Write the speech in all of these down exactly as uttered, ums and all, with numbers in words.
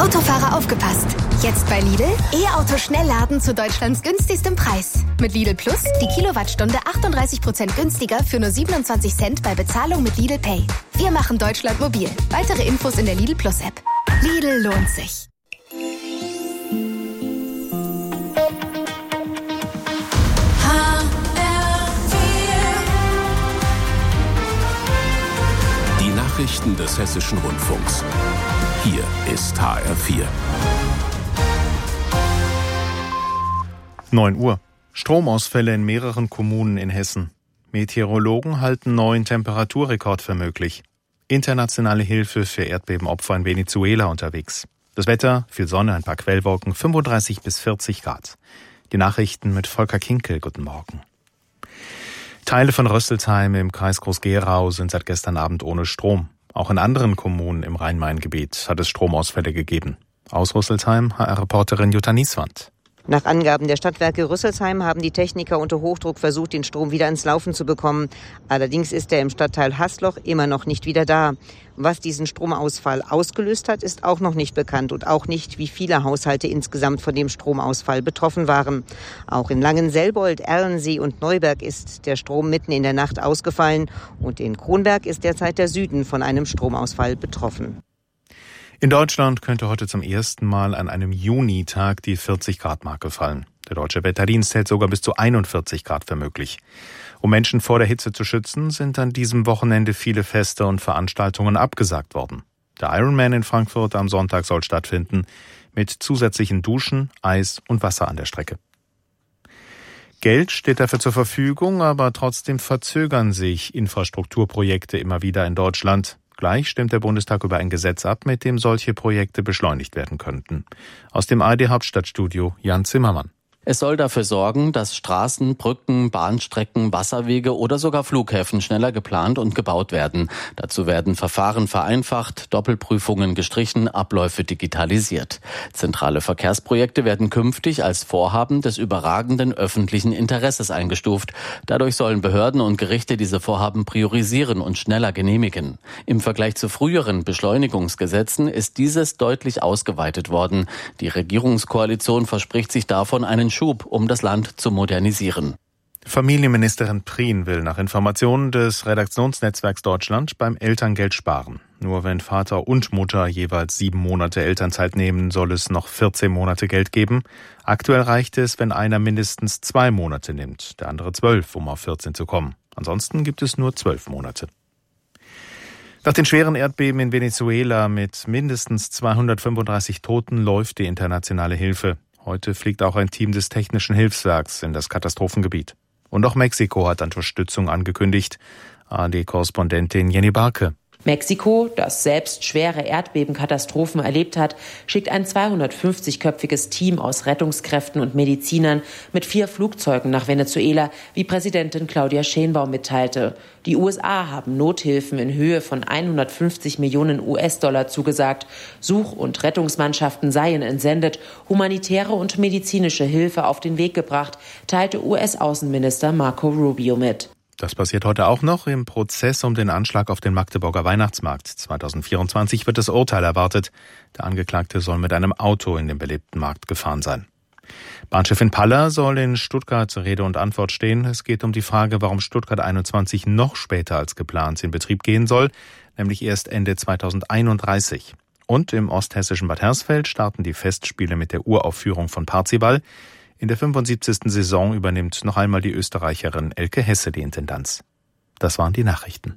Autofahrer aufgepasst! Jetzt bei Lidl E-Auto Schnellladen zu Deutschlands günstigstem Preis. Mit Lidl Plus die Kilowattstunde achtunddreißig Prozent günstiger für nur siebenundzwanzig Cent bei Bezahlung mit Lidl Pay. Wir machen Deutschland mobil. Weitere Infos in der Lidl Plus App. Lidl lohnt sich. Die Nachrichten des Hessischen Rundfunks. Hier ist H R vier. neun Uhr. Stromausfälle in mehreren Kommunen in Hessen. Meteorologen halten neuen Temperaturrekord für möglich. Internationale Hilfe für Erdbebenopfer in Venezuela unterwegs. Das Wetter, viel Sonne, ein paar Quellwolken, fünfunddreißig bis vierzig Grad. Die Nachrichten mit Volker Kinkel. Guten Morgen. Teile von Rösselsheim im Kreis Groß-Gerau sind seit gestern Abend ohne Strom. Auch in anderen Kommunen im Rhein-Main-Gebiet hat es Stromausfälle gegeben. Aus Rüsselsheim H R-Reporterin Jutta Nieswand. Nach Angaben der Stadtwerke Rüsselsheim haben die Techniker unter Hochdruck versucht, den Strom wieder ins Laufen zu bekommen. Allerdings ist er im Stadtteil Haßloch immer noch nicht wieder da. Was diesen Stromausfall ausgelöst hat, ist auch noch nicht bekannt und auch nicht, wie viele Haushalte insgesamt von dem Stromausfall betroffen waren. Auch in Langenselbold, Erlensee und Neuberg ist der Strom mitten in der Nacht ausgefallen und in Kronberg ist derzeit der Süden von einem Stromausfall betroffen. In Deutschland könnte heute zum ersten Mal an einem Junitag die vierzig-Grad-Marke fallen. Der Deutsche Wetterdienst hält sogar bis zu einundvierzig Grad für möglich. Um Menschen vor der Hitze zu schützen, sind an diesem Wochenende viele Feste und Veranstaltungen abgesagt worden. Der Ironman in Frankfurt am Sonntag soll stattfinden, mit zusätzlichen Duschen, Eis und Wasser an der Strecke. Geld steht dafür zur Verfügung, aber trotzdem verzögern sich Infrastrukturprojekte immer wieder in Deutschland. Gleich stimmt der Bundestag über ein Gesetz ab, mit dem solche Projekte beschleunigt werden könnten. Aus dem A R D-Hauptstadtstudio Jan Zimmermann. Es soll dafür sorgen, dass Straßen, Brücken, Bahnstrecken, Wasserwege oder sogar Flughäfen schneller geplant und gebaut werden. Dazu werden Verfahren vereinfacht, Doppelprüfungen gestrichen, Abläufe digitalisiert. Zentrale Verkehrsprojekte werden künftig als Vorhaben des überragenden öffentlichen Interesses eingestuft. Dadurch sollen Behörden und Gerichte diese Vorhaben priorisieren und schneller genehmigen. Im Vergleich zu früheren Beschleunigungsgesetzen ist dieses deutlich ausgeweitet worden. Die Regierungskoalition verspricht sich davon einen Schub, um das Land zu modernisieren. Familienministerin Prien will nach Informationen des Redaktionsnetzwerks Deutschland beim Elterngeld sparen. Nur wenn Vater und Mutter jeweils sieben Monate Elternzeit nehmen, soll es noch vierzehn Monate Geld geben. Aktuell reicht es, wenn einer mindestens zwei Monate nimmt, der andere zwölf, um auf vierzehn zu kommen. Ansonsten gibt es nur zwölf Monate. Nach den schweren Erdbeben in Venezuela mit mindestens zweihundertfünfunddreißig Toten läuft die internationale Hilfe. Heute fliegt auch ein Team des Technischen Hilfswerks in das Katastrophengebiet. Und auch Mexiko hat Unterstützung angekündigt. A R D-Korrespondentin Jenny Barke. Mexiko, das selbst schwere Erdbebenkatastrophen erlebt hat, schickt ein zweihundertfünfzigköpfiges Team aus Rettungskräften und Medizinern mit vier Flugzeugen nach Venezuela, wie Präsidentin Claudia Sheinbaum mitteilte. Die U S A haben Nothilfen in Höhe von hundertfünfzig Millionen U S-Dollar zugesagt. Such- und Rettungsmannschaften seien entsendet, humanitäre und medizinische Hilfe auf den Weg gebracht, teilte U S-Außenminister Marco Rubio mit. Das passiert heute auch noch. Im Prozess um den Anschlag auf den Magdeburger Weihnachtsmarkt zweitausendvierundzwanzig wird das Urteil erwartet. Der Angeklagte soll mit einem Auto in den belebten Markt gefahren sein. Bahnchefin Paller soll in Stuttgart Rede und Antwort stehen. Es geht um die Frage, warum Stuttgart einundzwanzig noch später als geplant in Betrieb gehen soll, nämlich erst Ende zweitausendeinunddreißig. Und im osthessischen Bad Hersfeld starten die Festspiele mit der Uraufführung von Parzival. In der fünfundsiebzigsten Saison übernimmt noch einmal die Österreicherin Elke Hesse die Intendanz. Das waren die Nachrichten.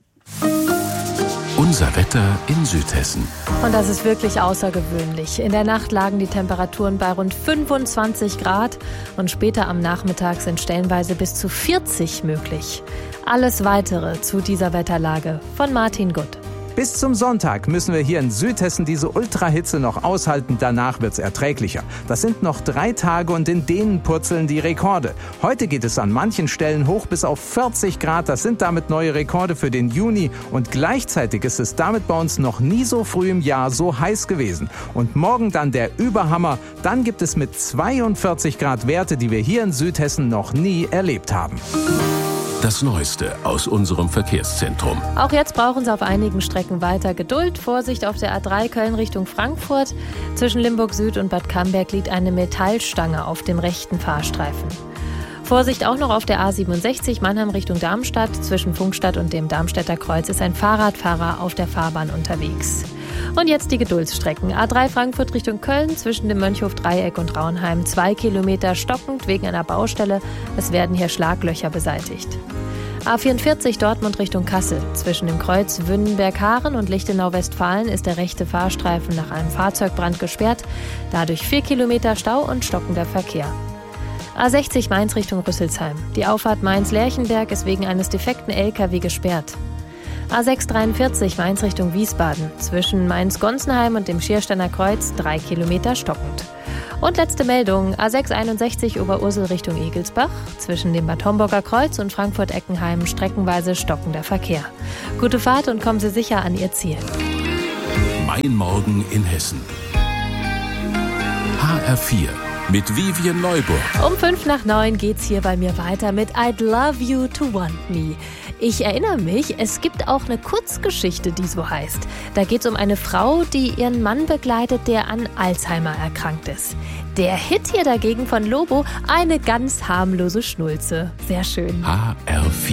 Unser Wetter in Südhessen. Und das ist wirklich außergewöhnlich. In der Nacht lagen die Temperaturen bei rund fünfundzwanzig Grad und später am Nachmittag sind stellenweise bis zu vierzig möglich. Alles Weitere zu dieser Wetterlage von Martin Gutt. Bis zum Sonntag müssen wir hier in Südhessen diese Ultrahitze noch aushalten, danach wird's erträglicher. Das sind noch drei Tage und in denen purzeln die Rekorde. Heute geht es an manchen Stellen hoch bis auf vierzig Grad, das sind damit neue Rekorde für den Juni und gleichzeitig ist es damit bei uns noch nie so früh im Jahr so heiß gewesen. Und morgen dann der Überhammer, dann gibt es mit zweiundvierzig Grad Werte, die wir hier in Südhessen noch nie erlebt haben. Das Neueste aus unserem Verkehrszentrum. Auch jetzt brauchen Sie auf einigen Strecken weiter Geduld. Vorsicht auf der A drei Köln Richtung Frankfurt. Zwischen Limburg Süd und Bad Camberg liegt eine Metallstange auf dem rechten Fahrstreifen. Vorsicht auch noch auf der A siebenundsechzig Mannheim Richtung Darmstadt. Zwischen Funkstadt und dem Darmstädter Kreuz ist ein Fahrradfahrer auf der Fahrbahn unterwegs. Und jetzt die Geduldsstrecken. A drei Frankfurt Richtung Köln, zwischen dem Mönchhof-Dreieck und Raunheim. Zwei Kilometer stockend wegen einer Baustelle. Es werden hier Schlaglöcher beseitigt. A vierundvierzig Dortmund Richtung Kassel. Zwischen dem Kreuz Wünnenberg-Haaren und Lichtenau-Westfalen ist der rechte Fahrstreifen nach einem Fahrzeugbrand gesperrt. Dadurch vier Kilometer Stau und stockender Verkehr. A sechzig Mainz Richtung Rüsselsheim. Die Auffahrt Mainz-Lerchenberg ist wegen eines defekten L K W gesperrt. A sechs dreiundvierzig Mainz Richtung Wiesbaden. Zwischen Mainz-Gonsenheim und dem Schiersteiner Kreuz drei Kilometer stockend. Und letzte Meldung. A sechs einundsechzig Oberursel Richtung Egelsbach. Zwischen dem Bad Homburger Kreuz und Frankfurt-Eckenheim streckenweise stockender Verkehr. Gute Fahrt und kommen Sie sicher an Ihr Ziel. Mein Morgen in Hessen. H R vier. Mit Vivian Neuburg. Um fünf nach neun geht's hier bei mir weiter mit I'd Love You to Want Me. Ich erinnere mich, es gibt auch eine Kurzgeschichte, die so heißt. Da geht's um eine Frau, die ihren Mann begleitet, der an Alzheimer erkrankt ist. Der Hit hier dagegen von Lobo, eine ganz harmlose Schnulze. Sehr schön. H R vier.